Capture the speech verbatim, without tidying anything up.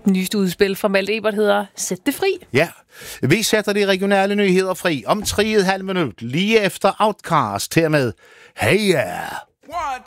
Nyeste udspil fra Malte Ebert hedder Sæt det fri. Ja, vi sætter de regionale nyheder fri om tre og et halvt minut, lige efter Outcast her med Hey Yeah. One,